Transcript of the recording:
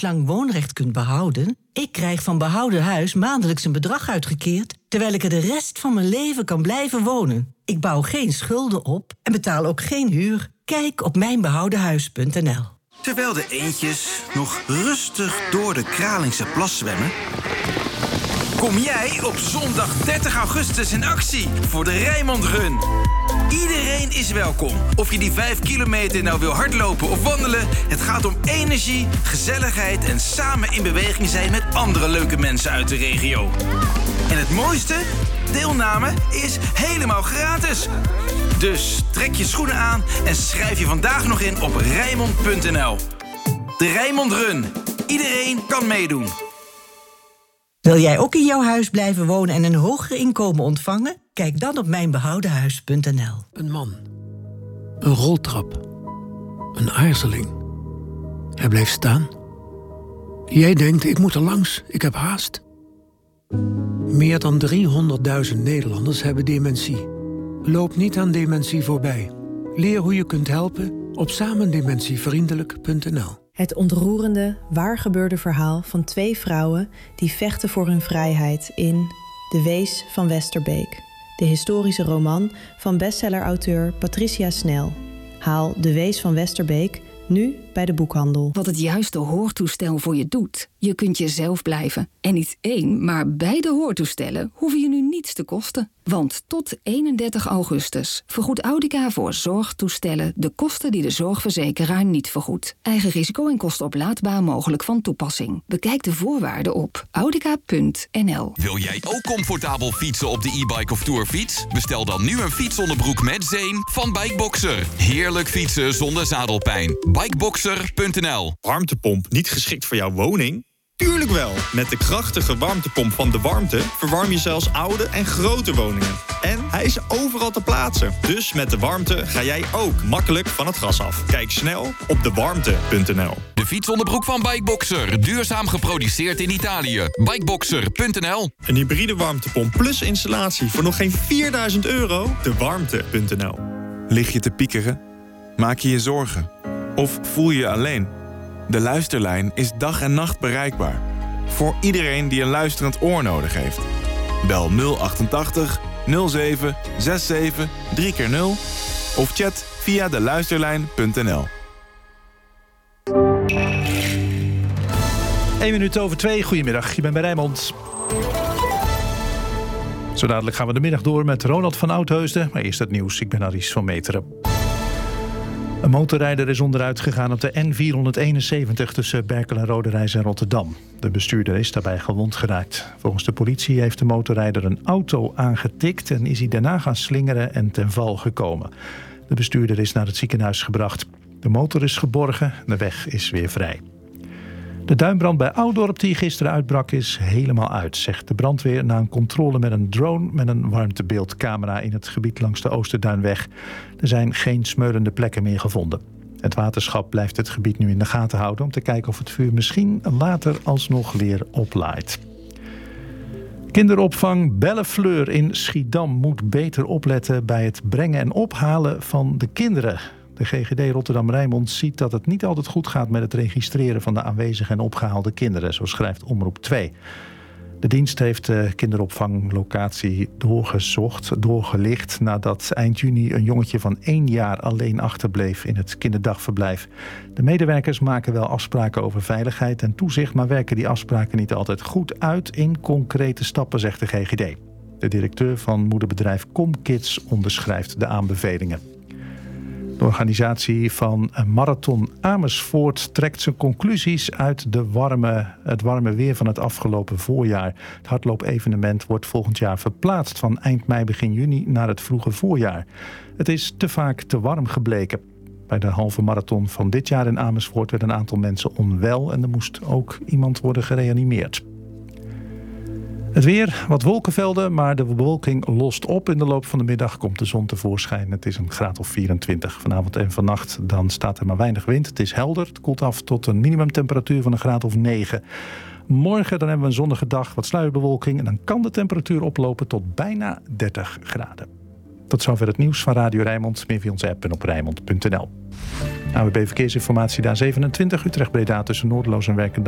levenslang woonrecht kunt behouden? Ik krijg van behouden huis maandelijks een bedrag uitgekeerd, terwijl ik er de rest van mijn leven kan blijven wonen. Ik bouw geen schulden op en betaal ook geen huur. Kijk op mijnbehoudenhuis.nl. Terwijl de eendjes nog rustig door de Kralingse plas zwemmen, kom jij op zondag 30 augustus in actie voor de Rijnmond Run. Iedereen is welkom. Of je die 5 kilometer nou wil hardlopen of wandelen, het gaat om energie, gezelligheid en samen in beweging zijn met andere leuke mensen uit de regio. En het mooiste? Deelname is helemaal gratis. Dus trek je schoenen aan en schrijf je vandaag nog in op Rijnmond.nl. De Rijnmond Run. Iedereen kan meedoen. Wil jij ook in jouw huis blijven wonen en een hoger inkomen ontvangen? Kijk dan op mijnbehoudenhuis.nl. Een man. Een roltrap. Een aarzeling. Hij bleef staan. Jij denkt, ik moet er langs, ik heb haast. Meer dan 300.000 Nederlanders hebben dementie. Loop niet aan dementie voorbij. Leer hoe je kunt helpen op samendementievriendelijk.nl. Het ontroerende, waargebeurde verhaal van 2 vrouwen die vechten voor hun vrijheid in De Wees van Westerbeek. De historische roman van bestsellerauteur Patricia Snel. Haal De Wees van Westerbeek nu bij de boekhandel. Wat het juiste hoortoestel voor je doet. Je kunt jezelf blijven. En niet 1, maar beide hoortoestellen hoeven je nu niets te kosten. Want tot 31 augustus vergoedt Audica voor zorgtoestellen de kosten die de zorgverzekeraar niet vergoedt. Eigen risico en kosten oplaadbaar mogelijk van toepassing. Bekijk de voorwaarden op audica.nl. Wil jij ook comfortabel fietsen op de e-bike of tourfiets? Bestel dan nu een fietsonderbroek met zeem van Bikeboxer. Heerlijk fietsen zonder zadelpijn. Bikeboxer.nl. Warmtepomp niet geschikt voor jouw woning? Tuurlijk wel! Met de krachtige warmtepomp van De Warmte verwarm je zelfs oude en grote woningen. En hij is overal te plaatsen. Dus met De Warmte ga jij ook makkelijk van het gas af. Kijk snel op dewarmte.nl. De fietsonderbroek van Bikeboxer. Duurzaam geproduceerd in Italië. Bikeboxer.nl. Een hybride warmtepomp plus installatie voor nog geen €4.000. Dewarmte.nl. Lig je te piekeren? Maak je je zorgen? Of voel je je alleen? De Luisterlijn is dag en nacht bereikbaar. Voor iedereen die een luisterend oor nodig heeft. Bel 088 07 67 3x0 of chat via deluisterlijn.nl. 1:02. Goedemiddag, je bent bij Rijnmond. Zo dadelijk gaan we de middag door met Ronald van Oudheusden. Maar eerst het nieuws, ik ben Aries van Meteren. Een motorrijder is onderuit gegaan op de N471 tussen Berkel en Roderijs en Rotterdam. De bestuurder is daarbij gewond geraakt. Volgens de politie heeft de motorrijder een auto aangetikt en is hij daarna gaan slingeren en ten val gekomen. De bestuurder is naar het ziekenhuis gebracht. De motor is geborgen, de weg is weer vrij. De duinbrand bij Oudorp die gisteren uitbrak is helemaal uit, zegt de brandweer na een controle met een drone met een warmtebeeldcamera in het gebied langs de Oosterduinweg. Er zijn geen smeulende plekken meer gevonden. Het waterschap blijft het gebied nu in de gaten houden om te kijken of het vuur misschien later alsnog weer oplaait. Kinderopvang Bellefleur in Schiedam moet beter opletten bij het brengen en ophalen van de kinderen. De GGD Rotterdam-Rijnmond ziet dat het niet altijd goed gaat met het registreren van de aanwezige en opgehaalde kinderen, zo schrijft Omroep 2. De dienst heeft de kinderopvanglocatie doorgelicht nadat eind juni een jongetje van 1 jaar alleen achterbleef in het kinderdagverblijf. De medewerkers maken wel afspraken over veiligheid en toezicht, maar werken die afspraken niet altijd goed uit in concrete stappen, zegt de GGD. De directeur van moederbedrijf ComKids onderschrijft de aanbevelingen. De organisatie van Marathon Amersfoort trekt zijn conclusies uit het warme weer van het afgelopen voorjaar. Het hardloopevenement wordt volgend jaar verplaatst van eind mei, begin juni naar het vroege voorjaar. Het is te vaak te warm gebleken. Bij de halve marathon van dit jaar in Amersfoort werd een aantal mensen onwel en er moest ook iemand worden gereanimeerd. Het weer, wat wolkenvelden, maar de bewolking lost op. In de loop van de middag komt de zon tevoorschijn. Het is een graad of 24. Vanavond en vannacht dan staat er maar weinig wind. Het is helder, het koelt af tot een minimumtemperatuur van een graad of 9. Morgen dan hebben we een zonnige dag, wat sluierbewolking. En dan kan de temperatuur oplopen tot bijna 30 graden. Tot zover het nieuws van Radio Rijnmond. Meer via onze app en op Rijnmond.nl. AWB Verkeersinformatie daar 27. Utrecht-Breda tussen Noordeloos en Werkendam.